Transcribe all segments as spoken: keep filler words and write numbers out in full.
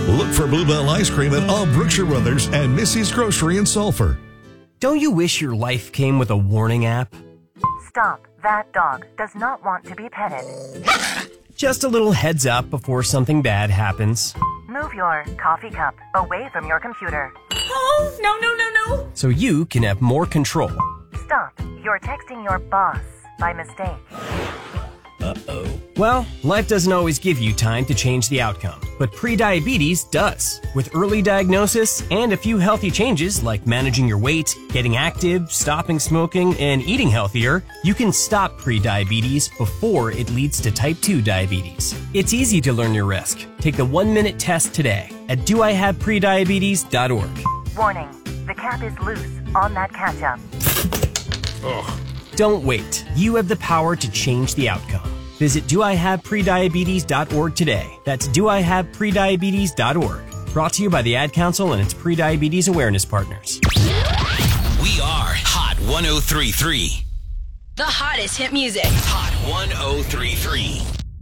Look for Bluebell Ice Cream at all Brookshire Brothers and Missy's Grocery in Sulphur. Don't you wish your life came with a warning app? Stop. That dog does not want to be petted. Just a little heads up before something bad happens. Move your coffee cup away from your computer. Oh, no, no, no, no. So you can have more control. Stop. You're texting your boss by mistake. Uh-oh. Well, life doesn't always give you time to change the outcome, but prediabetes does. With early diagnosis and a few healthy changes like managing your weight, getting active, stopping smoking, and eating healthier, you can stop prediabetes before it leads to type two diabetes. It's easy to learn your risk. Take the one-minute test today at do I have prediabetes dot org. Warning. The cap is loose on that ketchup. Ugh. Don't wait. You have the power to change the outcome. Visit do I have prediabetes dot org today. That's do I have prediabetes dot org. Brought to you by the Ad Council and its prediabetes awareness partners. We are Hot one oh three point three. The hottest hit music. Hot one oh three point three.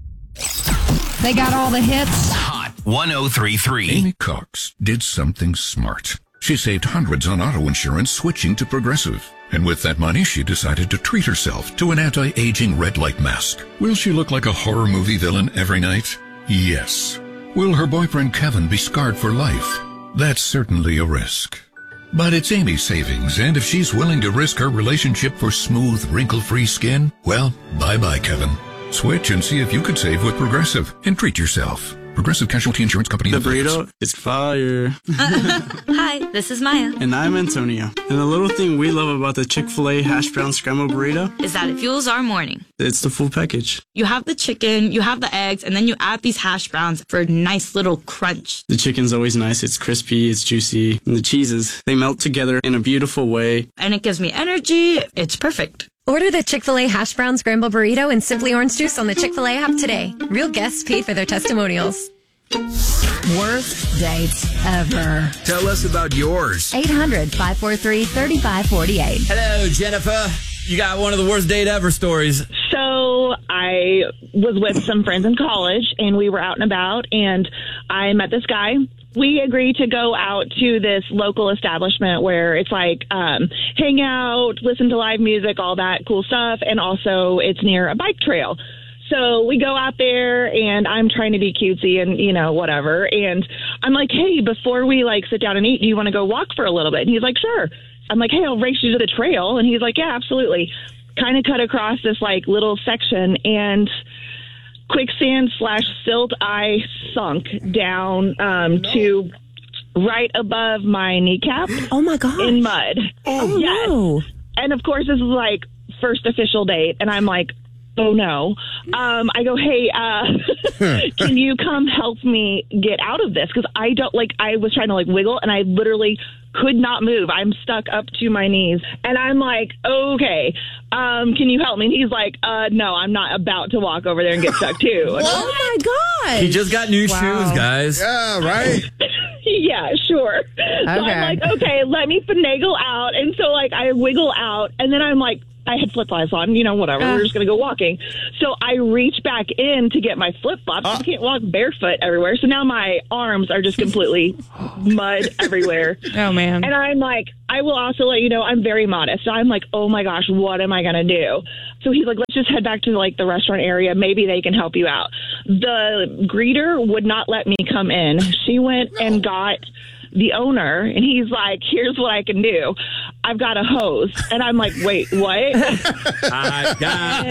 They got all the hits. Hot one oh three point three. Amy Cox did something smart. She saved hundreds on auto insurance switching to Progressive. And with that money, she decided to treat herself to an anti-aging red light mask. Will she look like a horror movie villain every night? Yes. Will her boyfriend Kevin be scarred for life? That's certainly a risk. But it's Amy's savings, and if she's willing to risk her relationship for smooth, wrinkle-free skin, well, bye-bye, Kevin. Switch and see if you could save with Progressive and treat yourself. Progressive Casualty Insurance Company. The burrito is fire. Hi, this is Maya. And I'm Antonio. And the little thing we love about the Chick-fil-A hash brown scrambled burrito is that it fuels our morning. It's the full package. You have the chicken, you have the eggs, and then you add these hash browns for a nice little crunch. The chicken's always nice. It's crispy, it's juicy. And the cheeses, they melt together in a beautiful way. And it gives me energy. It's perfect. Order the Chick-fil-A Hash Brown Scramble Burrito and Simply Orange Juice on the Chick-fil-A app today. Real guests paid for their testimonials. Worst dates ever. Tell us about yours. eight hundred, five four three, three five four eight. Hello, Jennifer. You got one of the worst date ever stories. So I was with some friends in college, and we were out and about, and I met this guy. We agreed to go out to this local establishment where it's like um, hang out, listen to live music, all that cool stuff. And also it's near a bike trail. So we go out there and I'm trying to be cutesy and, you know, whatever. And I'm like, hey, before we like sit down and eat, do you want to go walk for a little bit? And he's like, sure. I'm like, hey, I'll race you to the trail. And he's like, yeah, absolutely. Kind of cut across this like little section and quicksand slash silt I sunk down um, no. to right above my kneecap. Oh my God. In mud. Oh yes. no. And of course this is like first official date. And I'm like, oh no. Um, I go, hey, uh, can you come help me get out of this? Cause I don't like, I was trying to like wiggle and I literally could not move. I'm stuck up to my knees. And I'm like, okay, um, can you help me? And he's like, uh, no, I'm not about to walk over there and get stuck too. Oh my God. He just got new wow. shoes, guys. Yeah, right. Yeah, sure. Okay. So I'm like, okay, let me finagle out. And so like I wiggle out and then I'm like, I had flip-flops on, you know, whatever. Uh, We're just going to go walking. So I reach back in to get my flip-flops. Uh, I can't walk barefoot everywhere. So now my arms are just completely mud everywhere. Oh, man. And I'm like, I will also let you know, I'm very modest. So I'm like, oh, my gosh, what am I going to do? So he's like, let's just head back to, like, the restaurant area. Maybe they can help you out. The greeter would not let me come in. She went and got the owner, and he's like, here's what I can do. I've got a hose. And I'm like, wait, what? I've got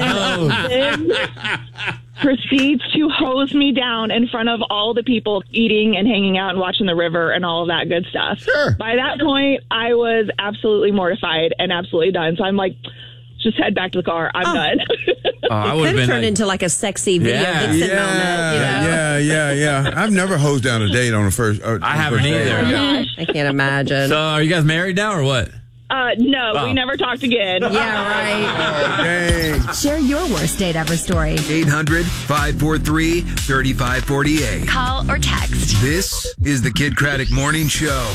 a hose. Proceeds to hose me down in front of all the people eating and hanging out and watching the river and all of that good stuff. Sure. By that point, I was absolutely mortified and absolutely done. So I'm like, just head back to the car. I'm oh. done. Oh, I it could have turned like, into like a sexy video yeah, vixen yeah, moment. You know? Yeah, yeah, yeah. I've never hosed down a date on the first. Uh, I haven't first either. Date. Yeah. I can't imagine. So, are you guys married now or what? Uh, no, oh. we never talked again. Yeah, right. Oh, dang. Share your worst date ever story. eight hundred, five four three, three five four eight. Call or text. This is the Kid Craddock Morning Show.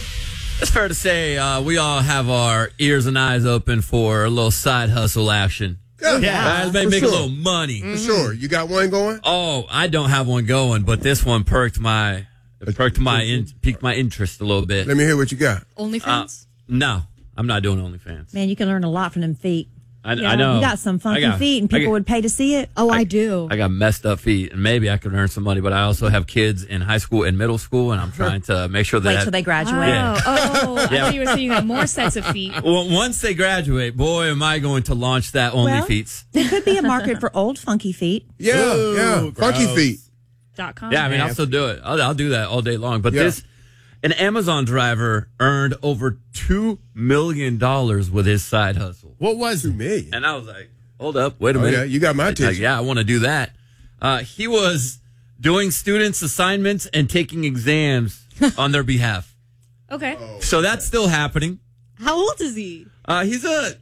It's fair to say uh, we all have our ears and eyes open for a little side hustle action. Yeah, yeah. Right, make, make sure. a little money. For sure. You got one going? Oh, I don't have one going, but this one perked my It perked my in, piqued my interest a little bit. Let me hear what you got. OnlyFans? Uh, no, I'm not doing OnlyFans. Man, you can learn a lot from them feet. I, I know. You got some funky got, feet, and people got, would pay to see it. Oh, I, I do. I got messed up feet, and maybe I could earn some money, but I also have kids in high school and middle school, and I'm trying to make sure that... Wait till they graduate. Oh, Yeah. oh, I Yeah. thought you were saying you have more sets of feet. Well, once they graduate, boy, am I going to launch that Well, OnlyFeet. There could be a market for old funky feet. Yeah, Ooh, yeah. Funky gross. feet. Dot com. Yeah, I mean, I'll still do it. I'll, I'll do that all day long. But Yeah. this, an Amazon driver earned over two million dollars with his side hustle. What was Two million. And I was like, hold up, wait a Oh, minute. yeah, you got my Like, attention. yeah, I want to do that. Uh, he was doing students' assignments and taking exams on their behalf. Okay. So that's still happening. How old is he? Uh, he's a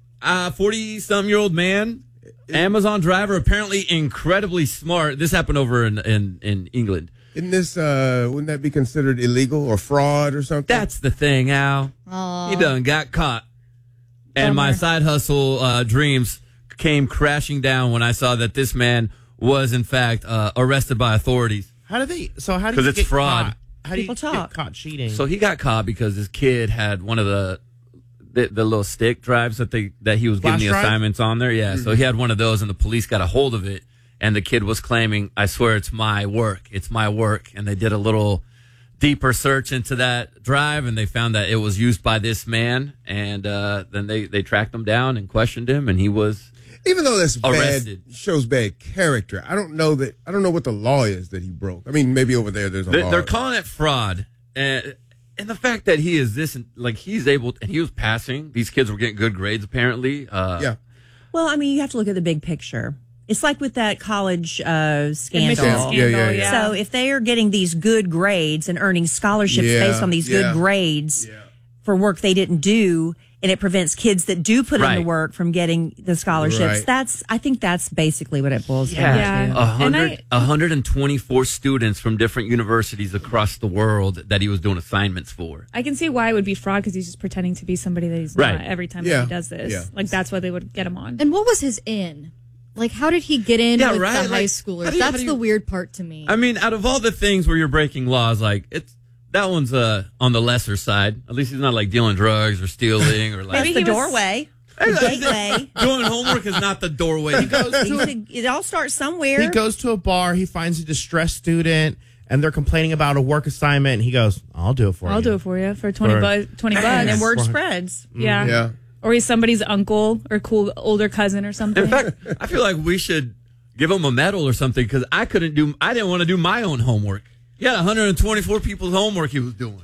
forty-some-year-old man, Amazon driver, apparently incredibly smart. This happened over in, in, in England. Isn't this, uh, wouldn't that be considered illegal or fraud or something? That's the thing, Al. Aww. He done got caught. And my side hustle uh, dreams came crashing down when I saw that this man was, in fact, uh, arrested by authorities. How do they? So how do you Because it's get fraud. Caught? How do People you talk. get caught cheating? So he got caught because his kid had one of the the, the little stick drives that they that he was giving Flash the drive? assignments on there. Yeah, so he had one of those, and the police got a hold of it, and the kid was claiming, "I swear it's my work. It's my work." And they did a little deeper search into that drive, and they found that it was used by this man. And uh, then they they tracked him down and questioned him, and he was Even though that's arrested. bad, shows bad character. I don't know that. I don't know what the law is that he broke. I mean, maybe over there there's a They, law. they're calling it fraud, and and the fact that he is this, like he's able, and he was passing. These kids were getting good grades apparently. Uh, yeah. Well, I mean, you have to look at the big picture. It's like with that college uh, scandal. Admissions Yeah, yeah, scandal, yeah. So if they are getting these good grades and earning scholarships Yeah, based on these yeah. good grades Yeah. for work they didn't do, and it prevents kids that do put in Right. the work from getting the scholarships, Right. that's, I think that's basically what it boils Yeah, down to. a hundred, And I- one hundred twenty-four students from different universities across the world that he was doing assignments for. I can see why it would be fraud because he's just pretending to be somebody that he's Right. not every time Yeah. that he does this. Yeah. Like that's why they would get him on. And what was his in? Like, how did he get in Yeah, with right, the like, high how schoolers? do you- how That's do the you- weird part to me. I mean, out of all the things where you're breaking laws, like it's that one's uh, on the lesser side. At least he's not like dealing drugs or stealing or like That's Maybe the he was- doorway. The gateway. doing homework is not the doorway. He goes You could- it all starts somewhere. he goes to a bar. He finds a distressed student, and they're complaining about a work assignment. And he goes, "I'll do it for you. I'll do it for you for twenty For- bucks. Twenty bucks. and then And word Right. spreads. yeah. Yeah. Or he's somebody's uncle or cool older cousin or something. In fact, I feel like we should give him a medal or something because I couldn't do. I didn't want to do my own homework. He had one hundred twenty-four people's homework he was doing.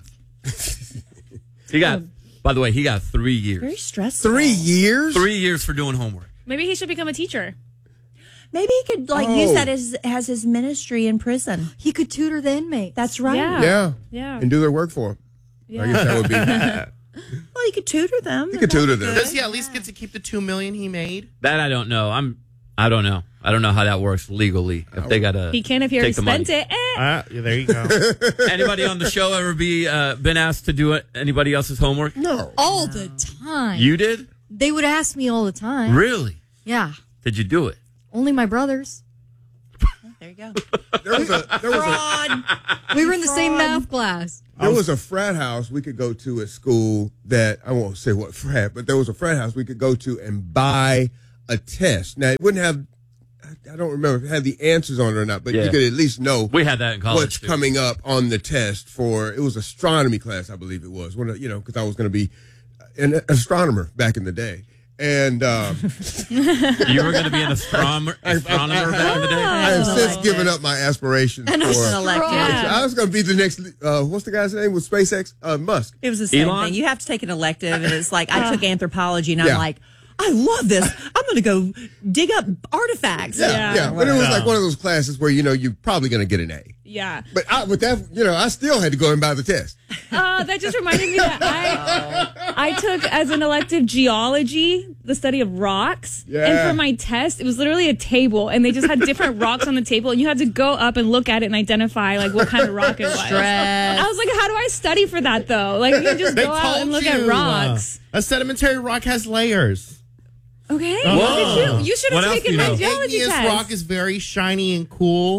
He got. By the way, he got three years. Very stressful. Three years. Three years for doing homework. Maybe he should become a teacher. Maybe he could like Oh. use that as as his ministry in prison. he could tutor the inmates. That's right. Yeah. Yeah. Yeah. And do their work for him. I guess that would be. Well, he could tutor them. You could tutor them. Does he at least get to keep the two million he made? That I don't know. I'm. I don't know. I don't know how that works legally. If they gotta. He can if he already take the money. spent it. Eh. Uh, yeah, there you go. Anybody on the show ever be uh, been asked to do it? Anybody else's homework? No. all the time. You did? They would ask me all the time. Really? Yeah. Did you do it? Only my brothers. There you go. There was a there was a We were in the same Fraud. math class. there was a frat house we could go to at school that I won't say what frat, but there was a frat house we could go to and buy a test. Now it wouldn't have. I don't remember if it had the answers on it or not, but Yeah. you could at least know We had that in college. what's too. coming up on the test for. It was astronomy class, I believe it was. When, you know, because I was going to be an astronomer back in the day. And um, You were going to be an astronomer, astronomer back in the day. I have since given up my aspirations for. Yeah. I was going to be the next. Uh, what's the guy's name with SpaceX? Uh, Musk. It was the same Elon? thing. You have to take an elective, and it's like I took anthropology, and I'm Yeah. like, I love this. I'm going to go dig up artifacts. Yeah, Yeah. yeah. But it was Wow. like one of those classes where you know you're probably going to get an A. Yeah. But I, with that, you know, I still had to go and buy the test. Uh, that just reminded me that I I took as an elective geology, the study of rocks. Yeah. And for my test, it was literally a table, and they just had different rocks on the table, and you had to go up and look at it and identify like what kind of rock it was. Stress. I was like, how do I study for that though? Like you can just They go out told and look you, at rocks. uh, a sedimentary rock has layers. Okay. Whoa. What did you? You should What have igneous taken my know? geology Igneous test. rock is very shiny and cool.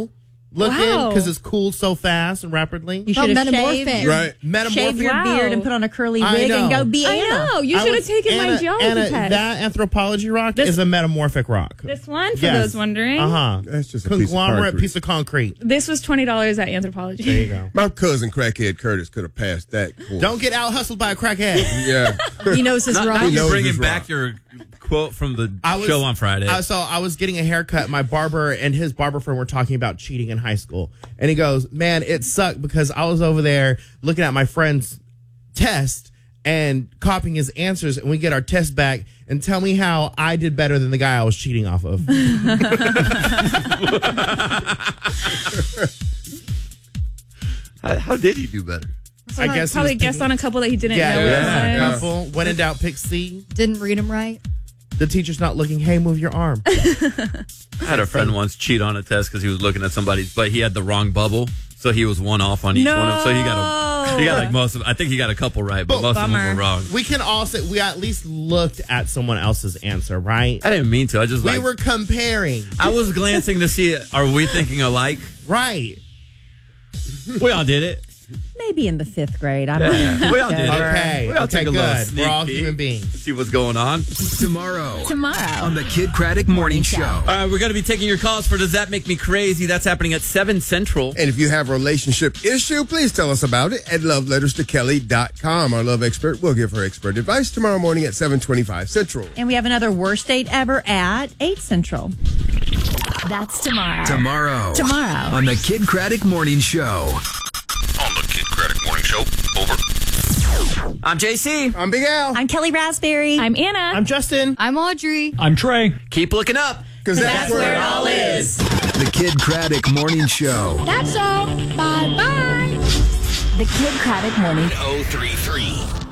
looking Wow. because it's cooled so fast and rapidly. You should have metamorphic. shaved, Right. shave your Wow. beard and put on a curly I wig and know. go be I Anna. know. You I should have was- taken Anna, my geology Anna, test. That anthropology rock This- is a metamorphic rock. This one, for Yes. those wondering. Uh huh. That's just a piece of Conglomerate concrete. piece of concrete. This was twenty dollars at Anthropology. There you go. My cousin crackhead Curtis could have passed that course. Don't get out hustled by a crackhead. Yeah. He knows his Not, rock. not He you knows bringing his back rock. your quote from the I was- show on Friday. Uh, so I was getting a haircut. My barber and his barber friend were talking about cheating in high school. And he goes, man, it sucked because I was over there looking at my friend's test and copying his answers. And we get our test back and tell me how I did better than the guy I was cheating off of. how, how did he do better? So I guess he probably was guessed thinking- on a couple that he didn't Yeah, know. yeah, it yeah. was. Couple. When in doubt, pick C. Didn't read him right. The teacher's not looking. Hey, move your arm. I had a friend once cheat on a test because he was looking at somebody's, but he had the wrong bubble, so he was one off on each No. one. Of, so he got a, he got like most of. I think he got a couple right, but most of Bummer. them were wrong. We can all say we at least looked at someone else's answer, right? I didn't mean to. I just We like were comparing. I was glancing to see are we thinking alike? Right. We all did it. Maybe in the fifth grade. I Yeah, don't know. we all did it. Okay. We all Okay, take a little good. sneak We're all peek. human beings. See what's going on. Tomorrow. Tomorrow. On the Kid Craddock Morning Show. All right, we're going to be taking your calls for Does That Make Me Crazy? That's happening at seven Central. And if you have a relationship issue, please tell us about it at love letters to kelly dot com. Our love expert will give her expert advice tomorrow morning at seven twenty-five Central. And we have another worst date ever at eight Central. That's tomorrow. Tomorrow. Tomorrow. On the Kid Craddock Morning Show. On the Kid Craddock Morning Show. Over. I'm J C. I'm Big Al. I'm Kelly Raspberry. I'm Anna. I'm Justin. I'm Audrey. I'm Trey. Keep looking up. Because that's, where it all is. The Kid Craddock Morning Show. That's all. Bye bye. The Kid Craddock Morning oh three three